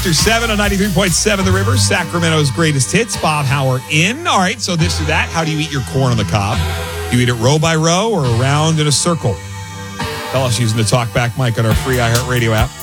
after 7 on 93.7 The River, Sacramento's greatest hits. Bob Hauer in. All right, so this or that. How do you eat your corn on the cob? Do you eat it row by row or around in a circle? Tell us using the TalkBack mic on our free iHeartRadio app.